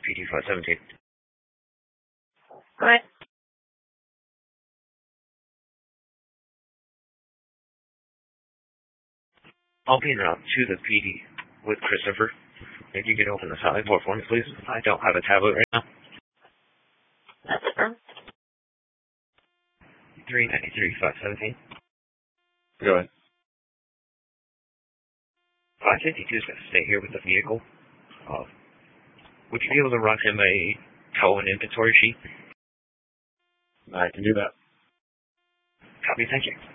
PD 517. Hi. I'll be en route to the PD with Christopher. If you can open the side door for me, please. I don't have a tablet right now. That's confirmed. 393-517. Go ahead. 552 is going to stay here with the vehicle. Would you be able to run him a tow and inventory sheet? I can do that. Copy, thank you.